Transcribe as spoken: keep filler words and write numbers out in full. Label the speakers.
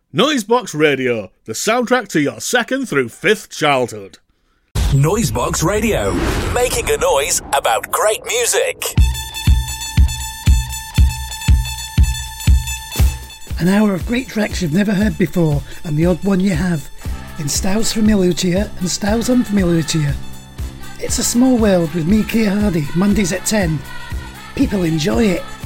Speaker 1: Noisebox Radio, the soundtrack to your second through fifth childhood.
Speaker 2: Noisebox Radio, making a noise about great music.
Speaker 3: An hour of great tracks you've never heard before, and the odd one you have, in styles familiar to you and styles unfamiliar to you. It's a small world with me, Keir Hardy, Mondays at ten. People enjoy it.